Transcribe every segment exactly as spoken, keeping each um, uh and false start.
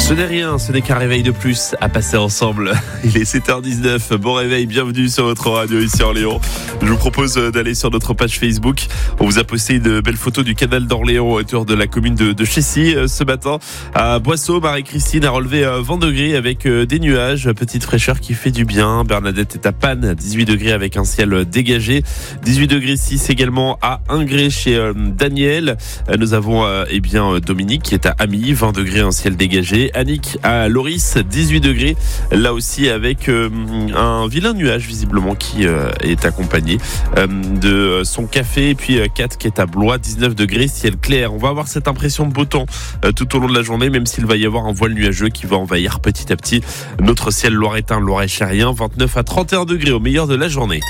Ce n'est rien, ce n'est qu'un réveil de plus à passer ensemble. Il est sept heures dix-neuf, bon réveil, bienvenue sur votre radio ici en Léon. Je vous propose d'aller sur notre page Facebook. On vous a posté une belle photo du canal d'Orléans autour de la commune de, de Chessy ce matin. À Boisseau, Marie-Christine a relevé vingt degrés avec des nuages, petite fraîcheur qui fait du bien. Bernadette est à Panne, dix-huit degrés avec un ciel dégagé. dix-huit degrés six également à Ingré chez Daniel. Nous avons eh bien Dominique qui est à Amy, vingt degrés, un ciel dégagé. Annick à Loris, dix-huit degrés, là aussi avec euh, un vilain nuage visiblement qui euh, est accompagné euh, de son café. Et puis euh, Kat qui est à Blois, dix-neuf degrés, ciel clair. On va avoir cette impression de beau temps euh, tout au long de la journée, même s'il va y avoir un voile nuageux qui va envahir petit à petit notre ciel loiretain, loiret-chérien, vingt-neuf à trente et un degrés au meilleur de la journée.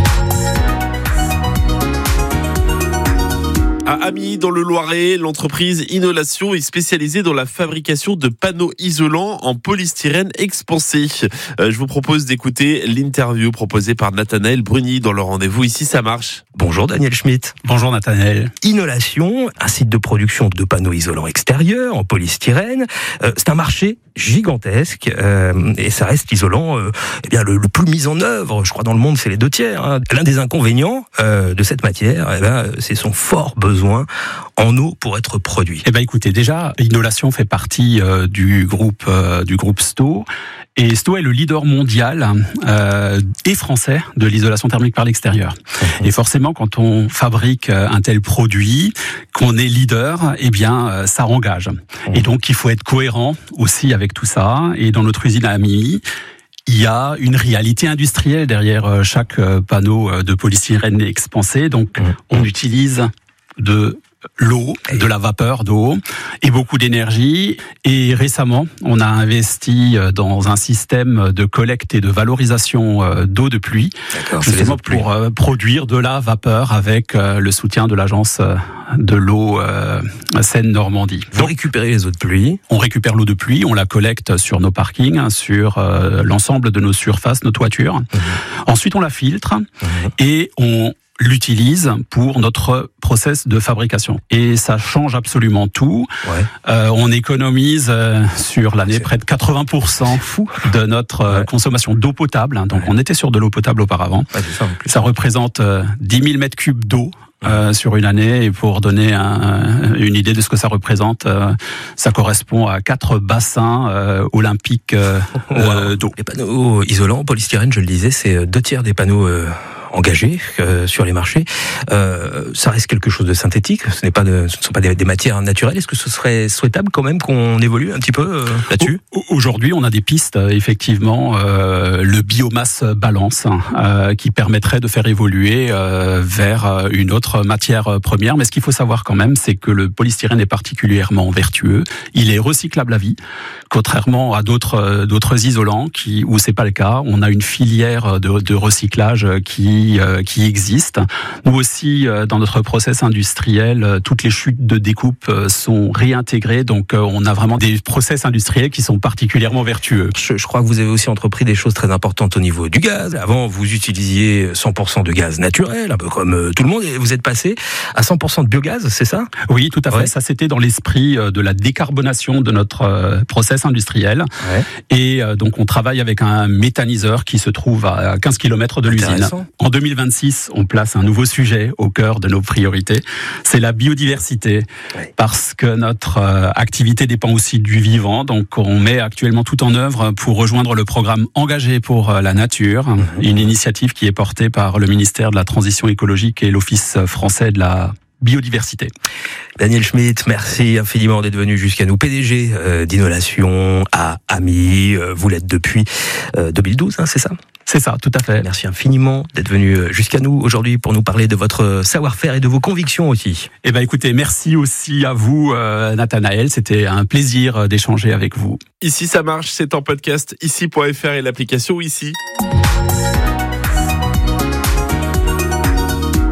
À Amy, dans le Loiret, l'entreprise Inolation est spécialisée dans la fabrication de panneaux isolants en polystyrène expansé. Euh, je vous propose d'écouter l'interview proposée par Nathanaël Bruni dans le rendez-vous Ici ça marche. Bonjour Daniel Schmitt. Bonjour Nathanaël. Inolation, un site de production de panneaux isolants extérieurs en polystyrène. Euh, c'est un marché gigantesque euh, et ça reste isolant euh, eh bien le, le plus mis en œuvre, je crois, dans le monde, c'est les deux tiers. Hein. L'un des inconvénients euh, de cette matière, eh ben, c'est son fort besoin en eau pour être produit. Eh ben écoutez, déjà, Inolation fait partie euh, du groupe euh, du groupe Sto. Et Sto est le leader mondial euh, et français de l'isolation thermique par l'extérieur. Mmh. Et forcément, quand on fabrique un tel produit, qu'on est leader, eh bien, euh, ça engage. Mmh. Et donc, il faut être cohérent aussi avec tout ça. Et dans notre usine à Amy, il y a une réalité industrielle derrière chaque panneau de polystyrène expansé. Donc, mmh. on utilise de l'eau, de la vapeur d'eau et beaucoup d'énergie. Et récemment, on a investi dans un système de collecte et de valorisation d'eau de pluie, justement pour pluie. produire de la vapeur avec le soutien de l'agence de l'eau Seine-Normandie. Vous récupérez les eaux de pluie. On récupère l'eau de pluie, on la collecte sur nos parkings, sur l'ensemble de nos surfaces, nos toitures. Mmh. Ensuite, on la filtre mmh. et on l'utilise pour notre process de fabrication. Et ça change absolument tout. Ouais. Euh, on économise euh, sur l'année c'est... près de quatre-vingts pour cent fou de notre euh, ouais. consommation d'eau potable. Donc ouais. on était sur de l'eau potable auparavant. Ouais, ça, ça représente euh, dix mille mètres cubes d'eau Euh, sur une année, et pour donner un, une idée de ce que ça représente, euh, ça correspond à quatre bassins euh, olympiques euh, wow. euh, d'eau. Les panneaux isolants, polystyrène, je le disais, c'est deux tiers des panneaux euh, engagés euh, sur les marchés. Euh, ça reste quelque chose de synthétique, ce n'est pas de, ce ne sont pas des, des matières naturelles. Est-ce que ce serait souhaitable quand même qu'on évolue un petit peu euh, là-dessus ? Aujourd'hui, on a des pistes, effectivement, euh, le biomasse balance, euh, qui permettrait de faire évoluer euh, vers une autre matière première. Mais ce qu'il faut savoir quand même, c'est que le polystyrène est particulièrement vertueux. Il est recyclable à vie, contrairement à d'autres d'autres isolants qui où c'est pas le cas. On a une filière de, de recyclage qui euh, qui existe. Nous aussi, euh, dans notre process industriel, euh, toutes les chutes de découpe euh, sont réintégrées. Donc, euh, on a vraiment des process industriels qui sont particulièrement vertueux. Je, je crois que vous avez aussi entrepris des choses très importantes au niveau du gaz. Avant, vous utilisiez cent pour cent de gaz naturel, un peu comme euh, tout le monde. Et vous êtes passé à cent pour cent de biogaz, c'est ça ? Oui, tout à fait. Ouais. Ça, c'était dans l'esprit de la décarbonation de notre process industriel. Ouais. Et donc, on travaille avec un méthaniseur qui se trouve à quinze kilomètres de l'usine. En deux mille vingt-six, on place un nouveau sujet au cœur de nos priorités. C'est la biodiversité. Ouais. Parce que notre activité dépend aussi du vivant. Donc, on met actuellement tout en œuvre pour rejoindre le programme Engagé pour la nature, mmh. une initiative qui est portée par le ministère de la Transition écologique et l'Office français de la biodiversité. Daniel Schmitt, merci infiniment d'être venu jusqu'à nous. P D G euh, d'Inolation à Amy, euh, vous l'êtes depuis euh, deux mille douze, hein, c'est ça ? C'est ça, tout à fait. Merci infiniment d'être venu jusqu'à nous aujourd'hui pour nous parler de votre savoir-faire et de vos convictions aussi. Eh ben, écoutez, merci aussi à vous, euh, Nathanaël. C'était un plaisir d'échanger avec vous. Ici, ça marche. C'est en podcast ici point f r et l'application Ici.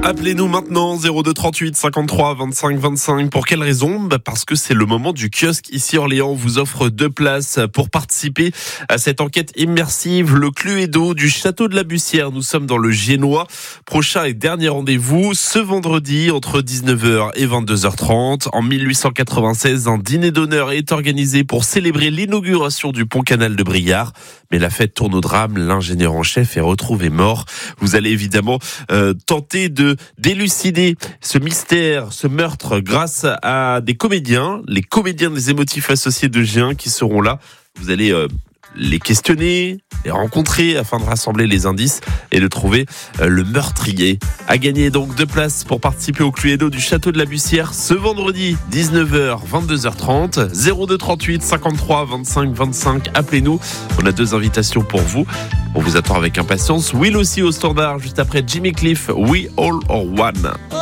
Appelez-nous maintenant zéro deux trente-huit cinquante-trois vingt-cinq vingt-cinq. Pour quelle raison ? Bah parce que c'est le moment du kiosque ici Orléans. On vous offre deux places pour participer à cette enquête immersive. Le Cluedo du château de la Bussière. Nous sommes dans le Génois. Prochain et dernier rendez-vous ce vendredi entre dix-neuf heures et vingt-deux heures trente. En mille huit cent quatre-vingt-seize, un dîner d'honneur est organisé pour célébrer l'inauguration du pont canal de Briare. Mais la fête tourne au drame. L'ingénieur en chef est retrouvé mort. Vous allez évidemment euh, tenter de d'élucider ce mystère, ce meurtre grâce à des comédiens, les comédiens des émotifs associés de G un qui seront là. Vous allez euh, les questionner, les rencontrer afin de rassembler les indices et de trouver euh, le meurtrier. À gagner donc deux places pour participer au Cluedo du château de la Bussière ce vendredi dix-neuf heures vingt-deux heures trente. zéro deux trente-huit cinquante-trois vingt-cinq vingt-cinq. Appelez-nous. On a deux invitations pour vous. On vous attend avec impatience. Will aussi au standard juste après Jimmy Cliff. We All Are One.